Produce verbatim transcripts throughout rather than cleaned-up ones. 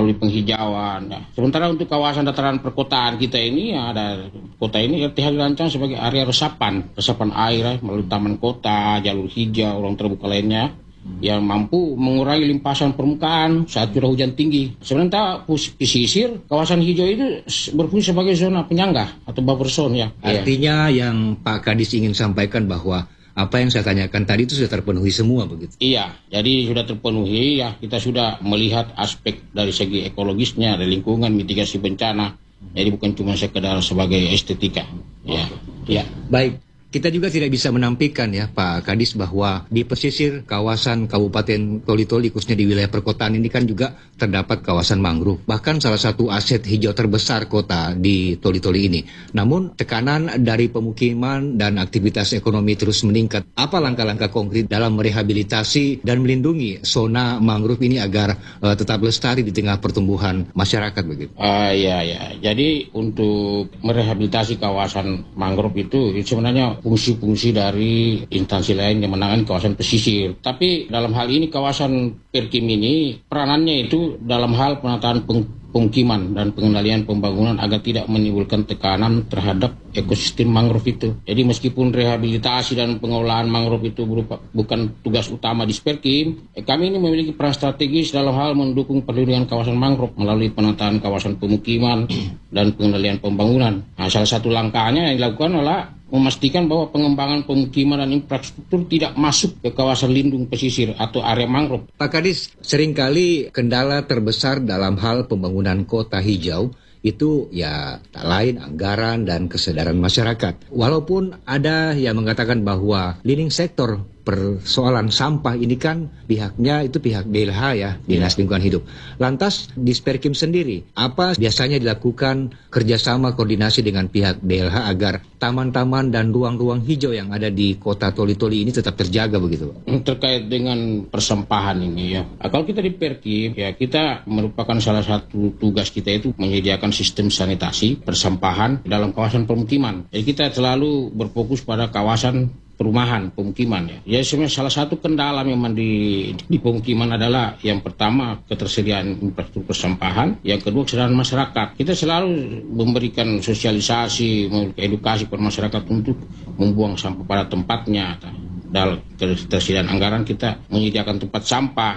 melalui penghijauan. Ya. Sementara untuk kawasan dataran perkotaan kita ini, ya, ada kota ini R T H dirancang sebagai area resapan, resapan air ya, melalui taman kota, jalur hijau, ruang terbuka lainnya yang mampu mengurangi limpasan permukaan saat curah hujan tinggi. Sementara pesisir, kawasan hijau itu berfungsi sebagai zona penyangga atau buffer zone ya. Artinya ya. Yang Pak Kadis ingin sampaikan bahwa apa yang saya tanyakan tadi itu sudah terpenuhi semua begitu? Iya, jadi sudah terpenuhi ya. Kita sudah melihat aspek dari segi ekologisnya, dari lingkungan, mitigasi bencana. Jadi bukan cuma sekedar sebagai estetika. Ya, ya. Baik. Kita juga tidak bisa menampilkan ya Pak Kadis bahwa di pesisir kawasan Kabupaten Toli-Toli khususnya di wilayah perkotaan ini kan juga terdapat kawasan mangrove. Bahkan salah satu aset hijau terbesar kota di Toli-Toli ini. Namun tekanan dari pemukiman dan aktivitas ekonomi terus meningkat. Apa langkah-langkah konkret dalam merehabilitasi dan melindungi zona mangrove ini agar uh, tetap lestari di tengah pertumbuhan masyarakat begitu? Uh, ya ya. Jadi untuk merehabilitasi kawasan mangrove itu sebenarnya fungsi-fungsi dari instansi lain yang menangani kawasan pesisir. Tapi dalam hal ini kawasan Perkim ini peranannya itu dalam hal penataan pemukiman dan pengendalian pembangunan agar tidak menimbulkan tekanan terhadap ekosistem mangrove itu. Jadi meskipun rehabilitasi dan pengelolaan mangrove itu berupa, bukan tugas utama di Perkim, eh, kami ini memiliki peran strategis dalam hal mendukung perlindungan kawasan mangrove melalui penataan kawasan pemukiman dan pengendalian pembangunan. Nah, salah satu langkahnya yang dilakukan adalah memastikan bahwa pengembangan pemukiman dan infrastruktur tidak masuk ke kawasan lindung pesisir atau area mangrove. Pak Kadis, seringkali kendala terbesar dalam hal pembangunan kota hijau itu ya tak lain anggaran dan kesadaran masyarakat. Walaupun ada yang mengatakan bahwa leading sektor persoalan sampah ini kan pihaknya itu pihak D L H ya, Dinas Lingkungan Hidup. Lantas di Perkim sendiri, apa biasanya dilakukan kerjasama koordinasi dengan pihak D L H agar taman-taman dan ruang-ruang hijau yang ada di kota Toli-Toli ini tetap terjaga begitu? Terkait dengan persampahan ini ya, kalau kita di Perkim ya kita merupakan salah satu tugas kita itu menyediakan sistem sanitasi persampahan dalam kawasan pemukiman. Jadi kita selalu berfokus pada kawasan perumahan, pemukiman ya. Ya sebenarnya salah satu kendala memang di, di pemukiman adalah yang pertama ketersediaan infrastruktur persampahan, yang kedua kesadaran masyarakat. Kita selalu memberikan sosialisasi, edukasi kepada masyarakat untuk membuang sampah pada tempatnya. Dalam ketersediaan anggaran kita menyediakan tempat sampah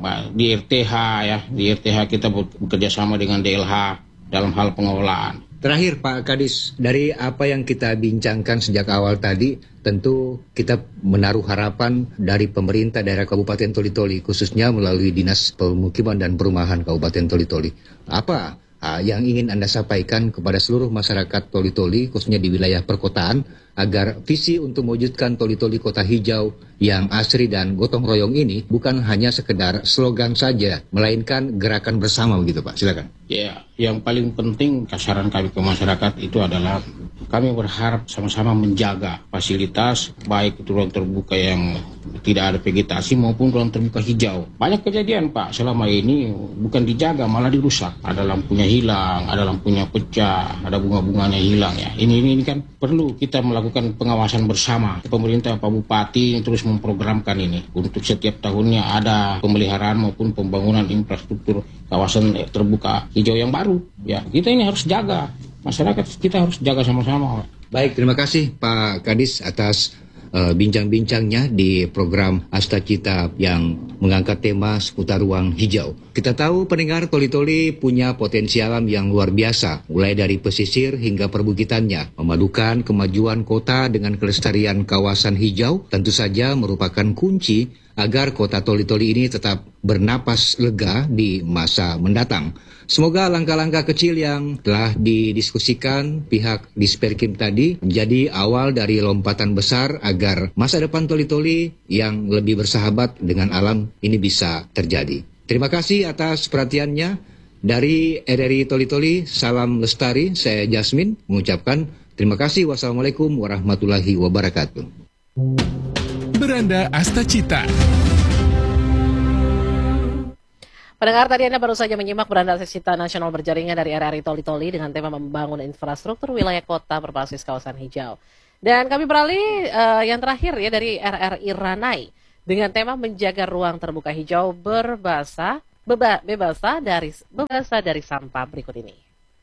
di R T H ya, di R T H kita bekerja sama dengan D L H dalam hal pengelolaan. Terakhir Pak Kadis, dari apa yang kita bincangkan sejak awal tadi, tentu kita menaruh harapan dari pemerintah daerah Kabupaten Toli-Toli, khususnya melalui Dinas Pemukiman dan Perumahan Kabupaten Toli-Toli. Apa uh, yang ingin Anda sampaikan kepada seluruh masyarakat Toli-Toli, khususnya di wilayah perkotaan, agar visi untuk mewujudkan Toli-Toli kota hijau yang asri dan gotong royong ini bukan hanya sekedar slogan saja, melainkan gerakan bersama begitu Pak? Silakan. Ya, yang paling penting saran kami ke masyarakat itu adalah kami berharap sama-sama menjaga fasilitas baik itu ruang terbuka yang tidak ada vegetasi maupun ruang terbuka hijau. Banyak kejadian Pak selama ini bukan dijaga malah dirusak. Ada lampunya hilang, ada lampunya pecah, ada bunga-bunganya hilang ya. Ini ini, ini kan perlu kita melakukan pengawasan bersama. Pemerintah Pak Bupati terus memprogramkan ini untuk setiap tahunnya ada pemeliharaan maupun pembangunan infrastruktur kawasan terbuka hijau yang baru. Ya, kita ini harus jaga. Masyarakat kita harus jaga sama-sama. Baik, terima kasih Pak Kadis atas uh, bincang-bincangnya di program Asta Cita yang mengangkat tema seputar ruang hijau. Kita tahu pendengar Toli-Toli punya potensi alam yang luar biasa, mulai dari pesisir hingga perbukitannya. Memadukan kemajuan kota dengan kelestarian kawasan hijau tentu saja merupakan kunci agar kota Toli-Toli ini tetap bernapas lega di masa mendatang. Semoga langkah-langkah kecil yang telah didiskusikan pihak Disperkim tadi menjadi awal dari lompatan besar agar masa depan Toli-Toli yang lebih bersahabat dengan alam ini bisa terjadi. Terima kasih atas perhatiannya. Dari R R I Toli-Toli, salam lestari. Saya Jasmine mengucapkan terima kasih. Wassalamualaikum warahmatullahi wabarakatuh. Beranda Asta Cita. Pendengar, tadi Anda baru saja menyimak Beranda Asta Cita Nasional berjaringan dari R R I Toli-Toli dengan tema membangun infrastruktur wilayah kota berbasis kawasan hijau. Dan kami beralih uh, yang terakhir ya dari R R I Ranai dengan tema menjaga ruang terbuka hijau berbahasa beba, bebas dari bebas dari sampah berikut ini.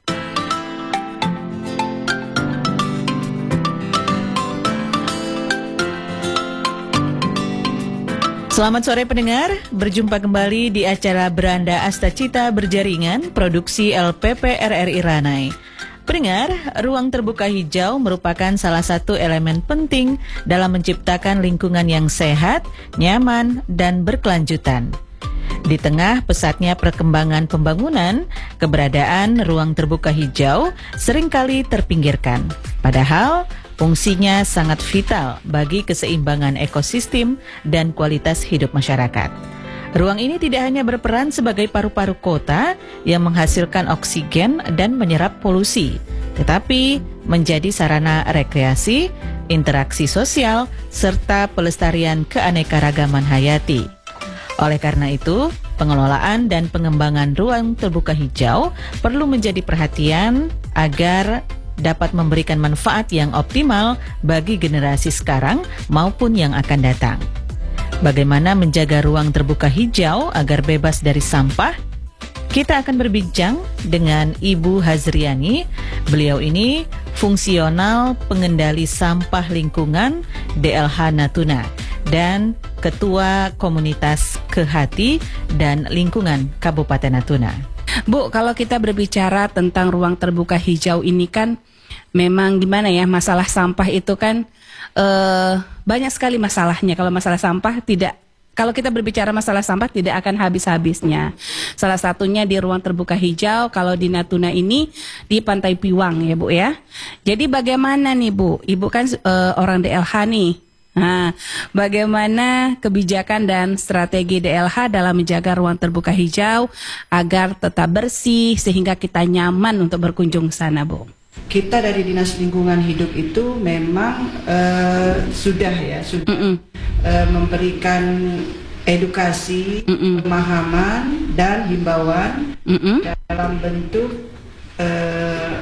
Selamat sore pendengar, berjumpa kembali di acara Beranda Astacita Berjaringan, produksi L P P R R I Ranai. Pendengar, ruang terbuka hijau merupakan salah satu elemen penting dalam menciptakan lingkungan yang sehat, nyaman, dan berkelanjutan. Di tengah pesatnya perkembangan pembangunan, keberadaan ruang terbuka hijau seringkali terpinggirkan. Padahal, fungsinya sangat vital bagi keseimbangan ekosistem dan kualitas hidup masyarakat. Ruang ini tidak hanya berperan sebagai paru-paru kota yang menghasilkan oksigen dan menyerap polusi, tetapi menjadi sarana rekreasi, interaksi sosial, serta pelestarian keanekaragaman hayati. Oleh karena itu, pengelolaan dan pengembangan ruang terbuka hijau perlu menjadi perhatian agar dapat memberikan manfaat yang optimal bagi generasi sekarang maupun yang akan datang. Bagaimana menjaga ruang terbuka hijau agar bebas dari sampah? Kita akan berbincang dengan Ibu Hazriani. Beliau ini fungsional pengendali sampah lingkungan D L H Natuna dan Ketua Komunitas Kehati dan Lingkungan Kabupaten Natuna. Bu, kalau kita berbicara tentang ruang terbuka hijau ini kan memang gimana ya, masalah sampah itu kan eh, banyak sekali masalahnya. Kalau masalah sampah tidak, kalau kita berbicara masalah sampah tidak akan habis-habisnya. Salah satunya di ruang terbuka hijau, kalau di Natuna ini di Pantai Piwang ya Bu ya. Jadi bagaimana nih Bu, Ibu kan eh, orang D L H nih. Nah, bagaimana kebijakan dan strategi D L H dalam menjaga ruang terbuka hijau agar tetap bersih sehingga kita nyaman untuk berkunjung sana, Bu? Kita dari Dinas Lingkungan Hidup itu memang uh, sudah ya sudah mm -mm. Uh, memberikan edukasi, mm -mm. pemahaman dan himbauan mm -mm. dalam bentuk uh,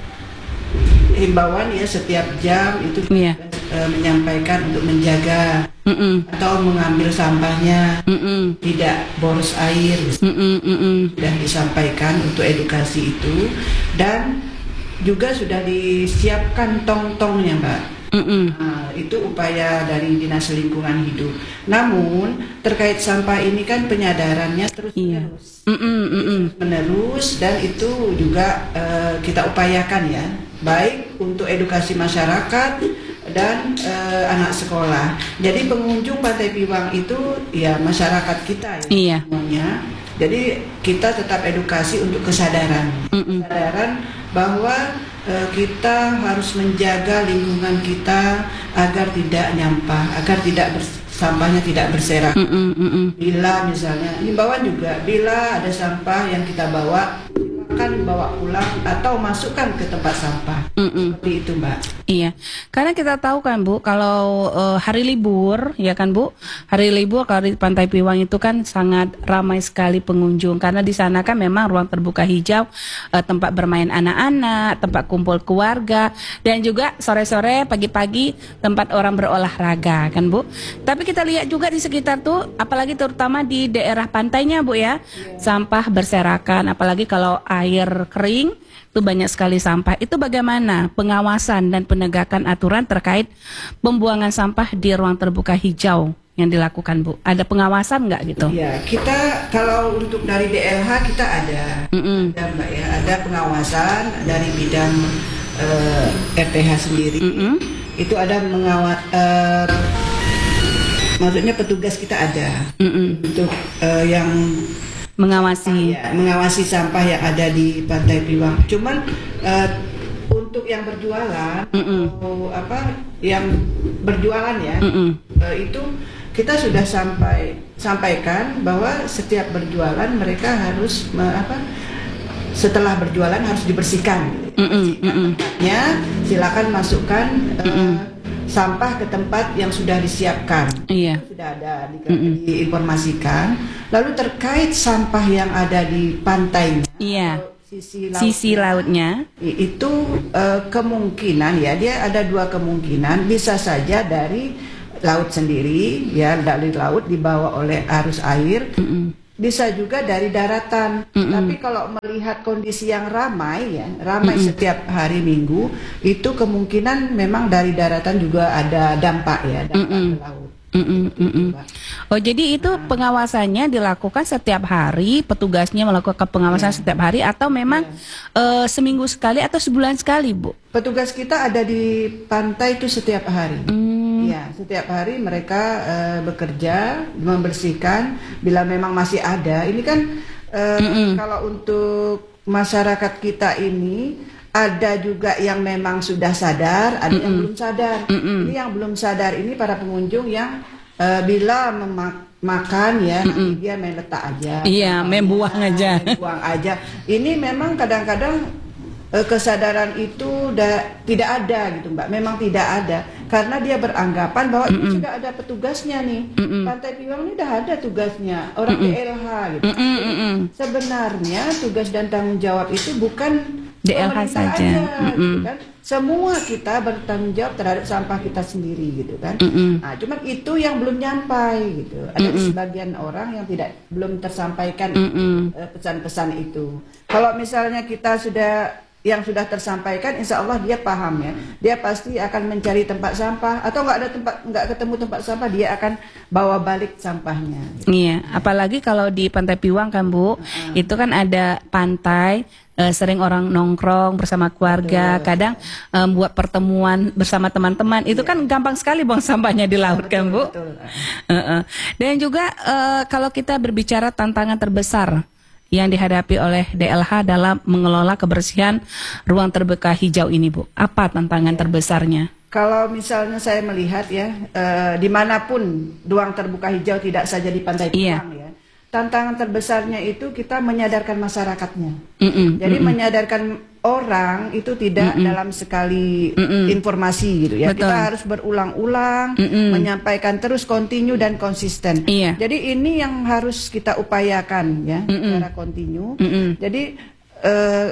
himbauan ya setiap jam itu yeah. uh, menyampaikan untuk menjaga mm -mm. atau mengambil sampahnya mm -mm. tidak boros air mm -mm, mm -mm. sudah disampaikan untuk edukasi itu, dan juga sudah disiapkan tong-tongnya Mbak. Mm -mm. Nah, itu upaya dari Dinas Lingkungan Hidup. Namun terkait sampah ini kan penyadarannya terus iya. menerus mm -mm, mm -mm. menerus dan itu juga uh, kita upayakan ya, baik untuk edukasi masyarakat dan uh, anak sekolah. Jadi pengunjung Pantai Piwang itu ya masyarakat kita ya iya. semuanya. Jadi kita tetap edukasi untuk kesadaran, mm -mm. kesadaran bahwa uh, kita harus menjaga lingkungan kita agar tidak nyampah, agar tidak sampahnya tidak berserakan. Mm -mm, mm -mm. Bila misalnya himbauan juga, bila ada sampah yang kita bawa, silakan bawa pulang atau masukkan ke tempat sampah. Mm -mm. Seperti itu Mbak. Iya, karena kita tahu kan Bu, kalau uh, hari libur, ya kan Bu, hari libur kalau di Pantai Piwang itu kan sangat ramai sekali pengunjung, karena di sana kan memang ruang terbuka hijau, uh, tempat bermain anak-anak, tempat kumpul keluarga, dan juga sore-sore, pagi-pagi tempat orang berolahraga, kan Bu. Tapi kita lihat juga di sekitar tuh, apalagi terutama di daerah pantainya Bu ya, yeah. sampah berserakan, apalagi kalau air kering, itu banyak sekali sampah. Itu bagaimana pengawasan dan penegakan aturan terkait pembuangan sampah di ruang terbuka hijau yang dilakukan Bu? Ada pengawasan nggak gitu? Iya, kita kalau untuk dari D L H kita ada, mm -mm. ada Mbak ya, ada pengawasan dari bidang uh, R T H sendiri. Mm -mm. Itu ada mengawat, uh, maksudnya petugas kita ada mm -mm. untuk uh, yang mengawasi ya, mengawasi sampah yang ada di Pantai Piwang. Cuman uh, untuk yang berjualan mm -mm. atau apa yang berjualan ya mm -mm. uh, itu kita sudah sampai sampaikan bahwa setiap berjualan mereka harus me, apa setelah berjualan harus dibersihkan. Mm -mm. Tempatnya silakan masukkan uh, mm -mm. sampah ke tempat yang sudah disiapkan. Iya. Itu sudah ada di, mm -mm. diinformasikan. Lalu terkait sampah yang ada di pantainya, iya. sisi, lautnya, sisi lautnya, itu uh, kemungkinan ya dia ada dua kemungkinan, bisa saja dari laut sendiri ya, dari laut dibawa oleh arus air. Mm -mm. bisa juga dari daratan. Mm-mm. Tapi kalau melihat kondisi yang ramai ya, ramai Mm-mm. setiap hari Minggu, itu kemungkinan memang dari daratan juga ada dampak ya, dampak Mm-mm. ke laut. Mm-mm, mm-mm. Oh, jadi itu pengawasannya dilakukan setiap hari, petugasnya melakukan pengawasan Ya. setiap hari, atau memang eh, seminggu sekali atau sebulan sekali, Bu? Petugas kita ada di pantai itu setiap hari. Hmm. Ya, setiap hari mereka eh, bekerja membersihkan bila memang masih ada. Ini kan eh, kalau untuk masyarakat kita ini ada juga yang memang sudah sadar, ada Mm-mm. yang belum sadar. Mm-mm. Ini yang belum sadar ini para pengunjung yang eh, bila memak makan ya, nanti dia main letak aja. Iya, main buang aja. Main buang aja. Ini memang kadang-kadang eh, kesadaran itu da, tidak ada gitu Mbak, memang tidak ada karena dia beranggapan bahwa ini sudah ada petugasnya nih. Mm-mm. Pantai Piwang ini udah ada tugasnya orang Mm-mm. D L H gitu. Mm-mm, mm-mm. Sebenarnya tugas dan tanggung jawab itu bukan D L H pemerintah saja. aja, Mm-mm. gitu kan. Semua kita bertanggung jawab terhadap sampah kita sendiri gitu kan. Mm-mm. Nah, cuman itu yang belum nyampai gitu. Ada Mm-mm. sebagian orang yang tidak belum tersampaikan Mm-mm. eh, pesan-pesan itu. Kalau misalnya kita sudah yang sudah tersampaikan, insya Allah dia paham ya. Dia pasti akan mencari tempat sampah atau nggak ada tempat, nggak ketemu tempat sampah, dia akan bawa balik sampahnya. Iya, apalagi kalau di Pantai Piwang kan Bu, itu kan ada pantai, eh, sering orang nongkrong bersama keluarga, Betul. kadang eh, buat pertemuan bersama teman-teman, itu kan gampang sekali buang sampahnya di laut kan Bu. Betul. Heeh. Dan juga eh, kalau kita berbicara tantangan terbesar yang dihadapi oleh D L H dalam mengelola kebersihan ruang terbuka hijau ini Bu, apa tantangan terbesarnya? Kalau misalnya saya melihat ya, eh, dimanapun ruang terbuka hijau, tidak saja di Pantai Iya. Piwang ya, tantangan terbesarnya itu kita menyadarkan masyarakatnya. Mm-mm, Jadi mm-mm. menyadarkan orang itu tidak Mm-mm. dalam sekali Mm-mm. informasi gitu ya. Betul. Kita harus berulang-ulang, Mm-mm. menyampaikan terus, kontinu dan konsisten. Iya. Jadi ini yang harus kita upayakan ya, Mm-mm. secara kontinu. Mm-mm. Jadi eh,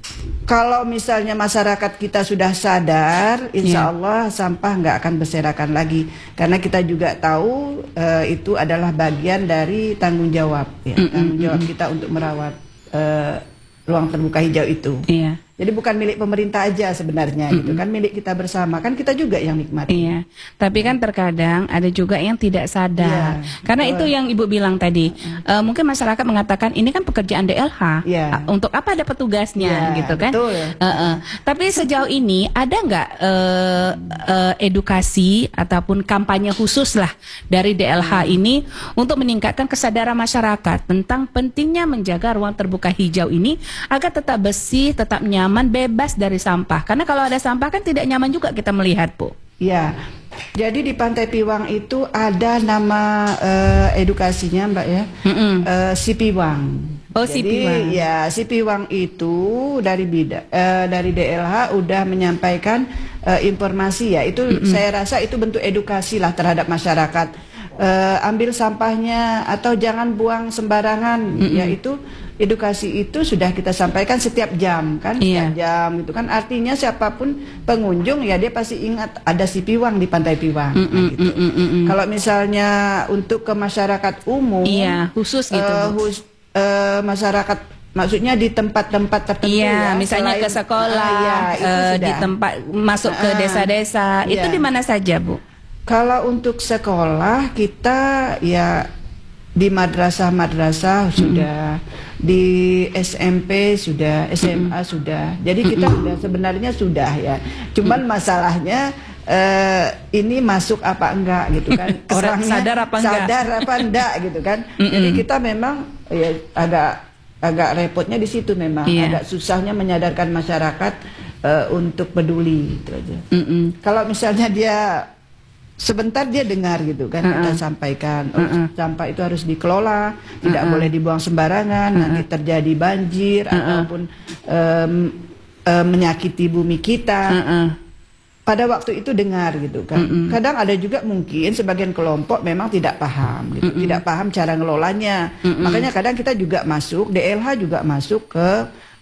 kalau misalnya masyarakat kita sudah sadar, insya Iya. Allah sampah nggak akan berserakan lagi. Karena kita juga tahu eh, itu adalah bagian dari tanggung jawab, ya, Mm-mm, tanggung jawab kita untuk merawat eh, ruang terbuka hijau itu. Iya. Jadi bukan milik pemerintah aja sebenarnya, gitu kan, milik kita bersama, kan kita juga yang nikmati. Iya, tapi kan terkadang ada juga yang tidak sadar. Iya, Karena betul. itu yang Ibu bilang tadi, eh, mungkin masyarakat mengatakan ini kan pekerjaan D L H, Iya. Ah, untuk apa ada petugasnya, Iya, gitu kan? betul. Eh, eh. Tapi sejauh ini ada nggak eh, eh, edukasi ataupun kampanye khusus lah dari D L H ini untuk meningkatkan kesadaran masyarakat tentang pentingnya menjaga ruang terbuka hijau ini agar tetap bersih, tetap nyaman, bebas dari sampah. Karena kalau ada sampah kan tidak nyaman juga kita melihat, Bu. Ya, jadi di Pantai Piwang itu ada nama eh, edukasinya, Mbak ya, Mm-mm. eh, Si Piwang. Oh, Si Jadi, Piwang. ya, Si Piwang itu dari bida, eh, dari D L H udah menyampaikan eh, informasi ya. Itu saya rasa itu bentuk edukasi lah terhadap masyarakat. Eh, ambil sampahnya atau jangan buang sembarangan, yaitu edukasi itu sudah kita sampaikan setiap jam kan, Iya. setiap jam itu kan, artinya siapapun pengunjung ya dia pasti ingat ada Si Piwang di Pantai Piwang. Mm, Nah, mm, gitu. mm, mm, mm, mm. Kalau misalnya untuk ke masyarakat umum, Iya, khusus gitu, eh, Bu. hus- eh, masyarakat maksudnya di tempat-tempat tertentu Iya, ya, misalnya selain- ke sekolah, Ah, iya, itu eh, di sudah. tempat masuk ke Ah, desa-desa, itu iya. di mana saja, Bu? Kalau untuk sekolah kita ya di madrasah-madrasah sudah, di S M P sudah, S M A sudah. Jadi kita sudah sebenarnya sudah ya. Cuman masalahnya eh, ini masuk apa enggak gitu kan? Kesa- Orangnya sadar apa enggak? sadar apa enggak gitu kan? Jadi kita memang ya agak agak repotnya di situ memang, Iya. agak susahnya menyadarkan masyarakat eh, untuk peduli itu aja. Mm-mm. Kalau misalnya dia sebentar dia dengar gitu kan, kita Uh-uh. sampaikan oh, Uh-uh. sampah itu harus dikelola, tidak Uh-uh. boleh dibuang sembarangan, nanti terjadi banjir ataupun em, em, menyakiti bumi kita. Uh-uh. Pada waktu itu dengar gitu kan. Mm-mm. Kadang ada juga mungkin sebagian kelompok memang tidak paham gitu, tidak paham cara ngelolanya. Mm-mm. Makanya kadang kita juga masuk, D L H juga masuk ke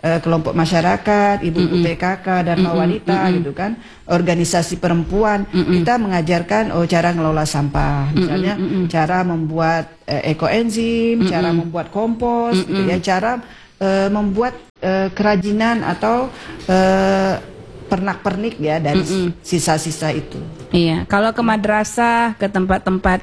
uh, kelompok masyarakat, ibu-ibu Mm-mm. P K K, Dharma Mm-mm. Wanita Mm-mm. gitu kan, organisasi perempuan, Mm-mm. kita mengajarkan oh cara ngelola sampah, misalnya Mm-mm. cara membuat uh, ekoenzim, Mm-mm. cara membuat kompos, gitu ya, cara uh, membuat uh, kerajinan atau uh, pernak-pernik ya dari Mm-mm. sisa-sisa itu. Iya, kalau ke madrasah, ke tempat-tempat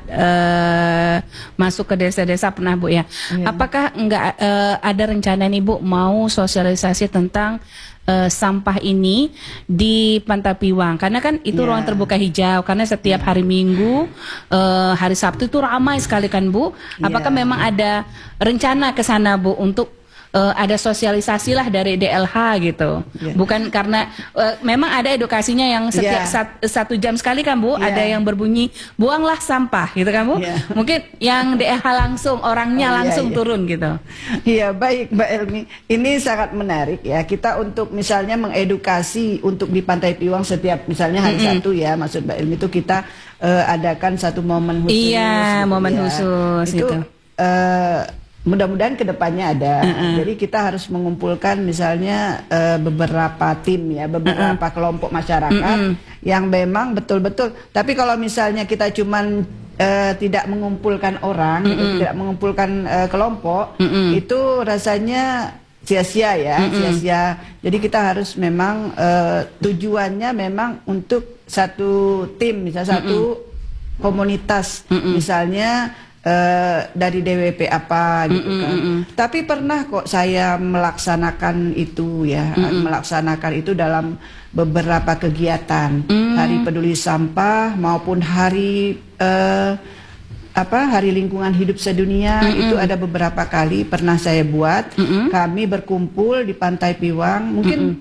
eh, masuk ke desa-desa pernah Bu ya. Iya. Apakah enggak eh, ada rencana nih Bu mau sosialisasi tentang eh, sampah ini di Pantai Piwang? Karena kan itu Iya. ruang terbuka hijau. Karena setiap hari Minggu, eh, hari Sabtu itu ramai sekali kan Bu. Apakah Iya. memang ada rencana ke sana Bu untuk Uh, ada sosialisasi lah dari D L H gitu, Iya. bukan karena uh, memang ada edukasinya yang setiap Iya. sat- satu jam sekali kan Bu, Iya. ada yang berbunyi buanglah sampah gitu kan Bu, Iya. mungkin yang D L H langsung orangnya Oh, iya, langsung iya. turun gitu. Iya baik Mbak Elmi, ini sangat menarik ya, kita untuk misalnya mengedukasi untuk di Pantai Piwang setiap misalnya hari Mm-mm. Sabtu ya, maksud Mbak Elmi itu kita eh, adakan satu momen khusus. Iya, gitu momen ya. khusus itu gitu. eh, mudah-mudahan kedepannya ada. Mm-mm. Jadi kita harus mengumpulkan misalnya eh, beberapa tim ya, beberapa kelompok masyarakat Mm-mm. yang memang betul-betul. Tapi kalau misalnya kita cuman eh, tidak mengumpulkan orang, gitu, tidak mengumpulkan eh, kelompok, Mm-mm. itu rasanya sia-sia ya, Mm-mm. sia-sia. Jadi kita harus memang eh, tujuannya memang untuk satu tim, misalnya satu komunitas, Mm-mm. misalnya eh, dari D W P apa gitu Mm-mm, kan. mm-mm. Tapi pernah kok saya melaksanakan itu ya, melaksanakan itu dalam beberapa kegiatan, Mm. Hari Peduli Sampah maupun hari eh, apa Hari Lingkungan Hidup Sedunia. Mm-mm. Itu ada beberapa kali pernah saya buat. Mm-mm. Kami berkumpul di Pantai Piwang, mungkin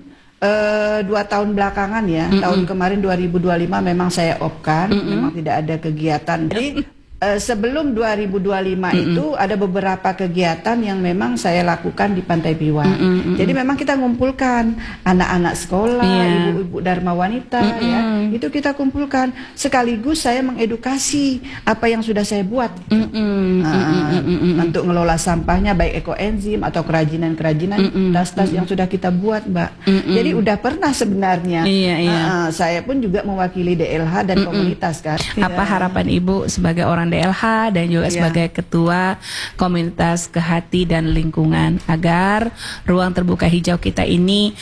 eh, dua tahun belakangan ya. Mm-mm. Tahun kemarin dua ribu dua puluh lima memang saya off-kan, Mm-mm. memang tidak ada kegiatan. Jadi eh, sebelum dua ribu dua puluh lima itu ada beberapa kegiatan yang memang saya lakukan di Pantai Piwang. Mm-mm, mm-mm. Jadi memang kita ngumpulkan anak-anak sekolah, Iya. ibu-ibu Dharma Wanita Mm-mm. ya. Itu kita kumpulkan. Sekaligus saya mengedukasi apa yang sudah saya buat. Mm-mm, Nah, mm-mm, mm-mm, mm-mm. untuk ngelola sampahnya baik ekoenzim atau kerajinan-kerajinan, Mm-mm, tas-tas yang sudah kita buat, Mbak. Mm-mm. Jadi udah pernah sebenarnya. Iya, iya. Ah, saya pun juga mewakili D L H dan Mm-mm. komunitas kan. Apa harapan Ibu sebagai orang D L H dan juga Iya. sebagai ketua komunitas Kehati dan Lingkungan agar ruang terbuka hijau kita ini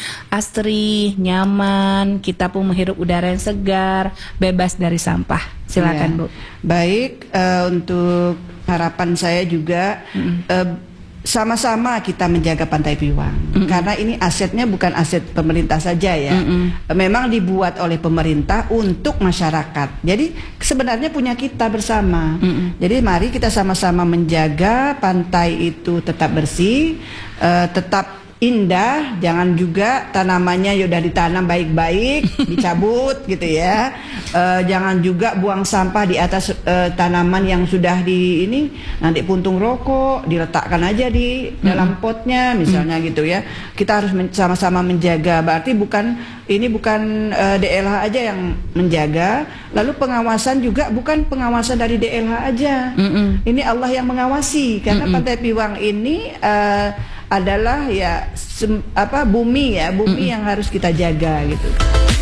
asri, nyaman, kita pun menghirup udara yang segar, bebas dari sampah. Silakan Ya. Bu. Baik, eh, untuk harapan saya juga eh, sama-sama kita menjaga Pantai Piwang. Karena ini asetnya bukan aset pemerintah saja ya. Mm-mm. Memang dibuat oleh pemerintah untuk masyarakat. Jadi sebenarnya punya kita bersama. Mm-mm. Jadi mari kita sama-sama menjaga pantai itu tetap bersih, eh, tetap indah, jangan juga tanamannya ya udah ditanam baik-baik dicabut gitu ya. Eh, jangan juga buang sampah di atas eh, tanaman yang sudah di ini nanti puntung rokok diletakkan aja di dalam potnya misalnya gitu ya. Kita harus men- sama-sama menjaga. Berarti bukan ini bukan eh, D L H aja yang menjaga, lalu pengawasan juga bukan pengawasan dari D L H aja. Mm-mm. Ini Allah yang mengawasi karena Pantai Piwang ini eh, adalah ya sem- apa bumi ya, bumi yang harus kita jaga gitu.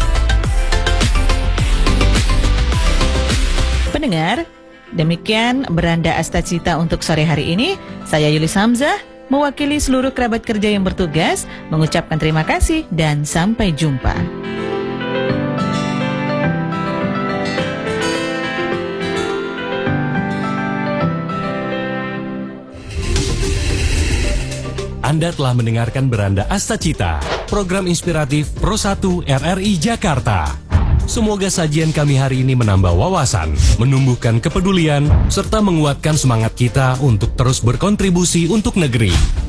Pendengar, demikian Beranda Astacita untuk sore hari ini. Saya Yulis Hamzah, mewakili seluruh kerabat kerja yang bertugas, mengucapkan terima kasih dan sampai jumpa. Anda telah mendengarkan Beranda Astacita, program inspiratif Pro satu R R I Jakarta. Semoga sajian kami hari ini menambah wawasan, menumbuhkan kepedulian, serta menguatkan semangat kita untuk terus berkontribusi untuk negeri.